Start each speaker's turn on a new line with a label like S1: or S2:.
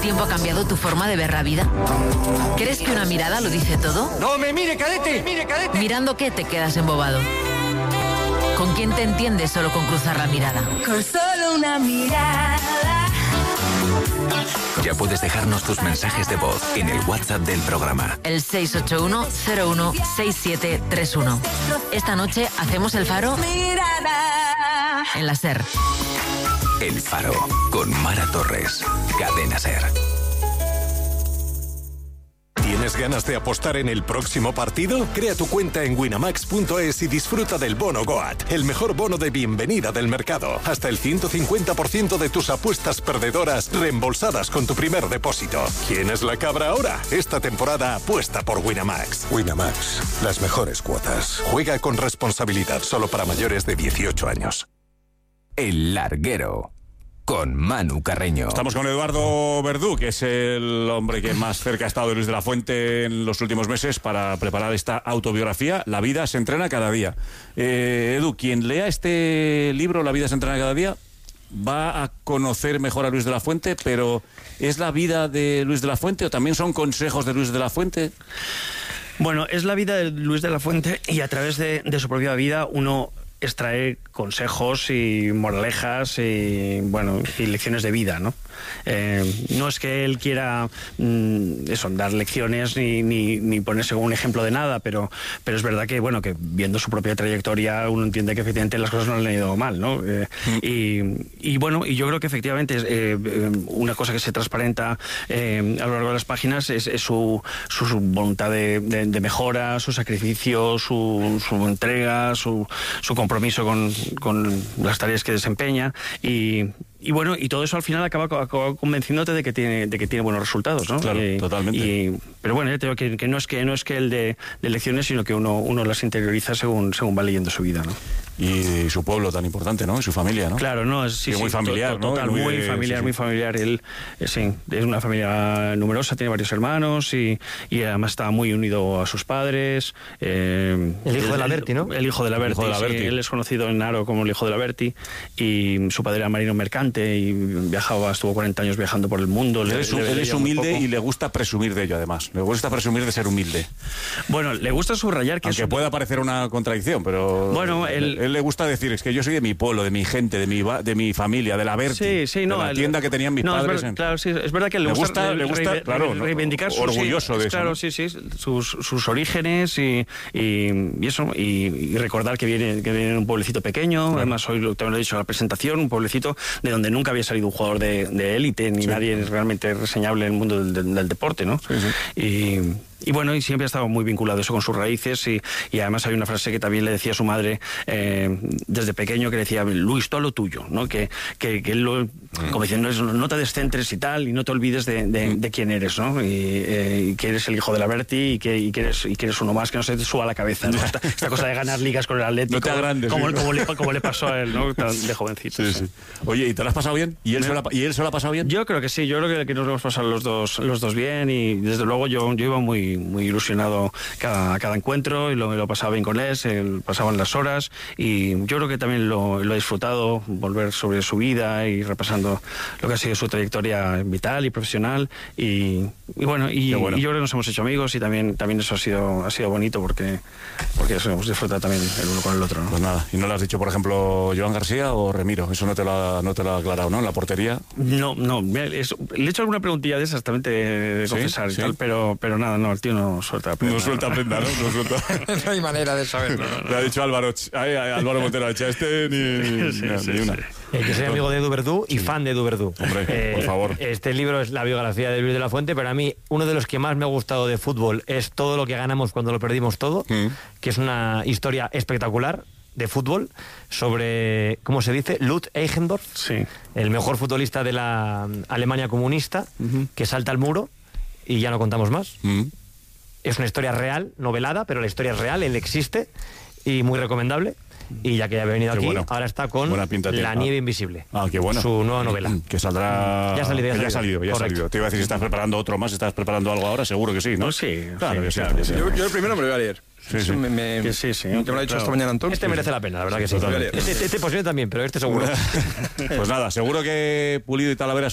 S1: tiempo ha cambiado tu forma de ver la vida? ¿Crees que una mirada lo dice todo?
S2: ¡No me mire, cadete! ¡Mire, cadete!
S1: ¿Mirando qué te quedas embobado? ¿Con quién te entiendes solo con cruzar la mirada?
S3: Con solo una mirada.
S4: Ya puedes dejarnos tus mensajes de voz en el WhatsApp del programa.
S1: El 681-016731. Esta noche hacemos el Faro
S3: Mirada.
S1: en la SER.
S4: El Faro, con Mara Torres. Cadena SER.
S5: ¿Tienes ganas de apostar en el próximo partido? Crea tu cuenta en winamax.es y disfruta del bono Goat, el mejor bono de bienvenida del mercado. Hasta el 150% de tus apuestas perdedoras reembolsadas con tu primer depósito. ¿Quién es la cabra ahora? Esta temporada apuesta por Winamax.
S6: Winamax, las mejores cuotas.
S5: Juega con responsabilidad, solo para mayores de 18 años.
S4: El Larguero, con Manu Carreño.
S7: Estamos con Eduardo Verdú, que es el hombre que más cerca ha estado de Luis de la Fuente en los últimos meses para preparar esta autobiografía, La vida se entrena cada día. Edu, quien lea este libro, La vida se entrena cada día, va a conocer mejor a Luis de la Fuente, pero ¿es la vida de Luis de la Fuente o también son consejos de Luis de la Fuente?
S8: Bueno, es la vida de Luis de la Fuente y a través de su propia vida uno extraer consejos y moralejas y lecciones de vida, ¿no? No es que él quiera dar lecciones ni ponerse como un ejemplo de nada, pero es verdad que que viendo su propia trayectoria uno entiende que efectivamente las cosas no le han ido mal, ¿no? Y yo creo que efectivamente una cosa que se transparenta a lo largo de las páginas es su voluntad de mejora, su sacrificio, su entrega, su compromiso con las tareas que desempeña y todo eso al final acaba convenciéndote de que tiene buenos resultados, ¿no?
S7: Claro, totalmente.
S8: Pero bueno, te digo que no es que el de lecciones, sino que uno las interioriza según va leyendo su vida, ¿no?
S7: Y su pueblo tan importante, ¿no? Y su familia, ¿no?
S8: Claro, no,
S7: muy familiar, ¿no?
S8: Total, muy familiar, muy familiar. Él, es una familia numerosa, tiene varios hermanos y además está muy unido a sus padres.
S9: El hijo de la Berti, ¿no?
S8: El hijo de la Berti, sí, él es conocido en Aro como el hijo de la Berti y su padre era marino mercante y estuvo 40 años viajando por el mundo.
S7: Él es humilde y le gusta presumir de ello, además. Le gusta presumir de ser humilde.
S8: Bueno, le gusta subrayar que
S7: aunque pueda parecer una contradicción, pero
S8: bueno,
S7: él le gusta decir, es que yo soy de mi pueblo, de mi gente, de mi familia, de la Berti,
S8: de
S7: la tienda que tenían mis padres.
S8: Claro, sí, es verdad que le gusta reivindicar
S7: orgulloso de eso.
S8: Claro, ¿no? Sí, sus orígenes y eso, y recordar que viene de un pueblecito pequeño, claro. Además hoy te lo he dicho en la presentación, un pueblecito de donde nunca había salido un jugador de élite, ni nadie realmente reseñable en el mundo del deporte, ¿no? Sí. Y siempre ha estado muy vinculado eso con sus raíces y además hay una frase que también le decía a su madre desde pequeño, que decía, Luis, todo lo tuyo, ¿no? Que él como diciendo, no te descentres y tal, y no te olvides de quién eres, ¿no? Y que eres el hijo de la Berti y que eres uno más, que no se te suba a la cabeza, ¿no? Esta cosa de ganar ligas con el Atlético.
S7: No te agrandes.
S8: Como le pasó a él, ¿no? De jovencito.
S7: Sí. Oye, ¿y te lo has pasado bien? ¿Y él se lo ha pasado bien?
S8: Yo creo que sí, yo creo que nos lo hemos pasado los dos bien y desde luego yo iba muy ilusionado a cada encuentro y lo pasaba bien con él, pasaban las horas y yo creo que también lo he disfrutado, volver sobre su vida y repasando lo que ha sido su trayectoria vital y profesional y yo creo que nos hemos hecho amigos y también eso ha sido bonito porque eso hemos disfrutado también el uno con el otro, ¿no?
S7: Pues nada, ¿y no le has dicho, por ejemplo, Joan García o Remiro? Eso no te lo ha aclarado, ¿no? En la portería.
S8: No, le he hecho alguna preguntilla de esas también de confesar y tal, pero nada, no, el tío no suelta prenda.
S7: No suelta prenda, ¿no? No suelta.
S9: No hay manera de saberlo.
S7: Le ha dicho Álvaro Montero, ha dicho ni una.
S9: Yo soy amigo de Edu Verdú y fan de Edu Verdú.
S7: Hombre, por favor.
S9: Este libro es la biografía de Luis de la Fuente, pero a mí uno de los que más me ha gustado de fútbol es Todo lo que ganamos cuando lo perdimos todo, que es una historia espectacular de fútbol sobre, ¿cómo se dice? Lutz Eigendorf, el mejor futbolista de la Alemania comunista, que salta al muro y ya no contamos más. Es una historia real, novelada, pero la historia es real, él existe y muy recomendable. Y ya que ha venido aquí, ahora está con La nieve invisible.
S7: Ah, qué bueno.
S9: Su nueva novela.
S7: Que saldrá...
S9: Ya ha salido.
S7: Te iba a decir si estás preparando otro más, ¿estás preparando algo ahora? Seguro que sí, ¿no?
S8: Sí.
S7: Claro.
S10: Yo el primero me lo voy a leer.
S7: Sí.
S10: Ya me lo ha dicho esta mañana Antón.
S9: Este merece la pena, la verdad que sí. Este posible también, pero este seguro.
S7: Pues nada, seguro que Pulido y Talavera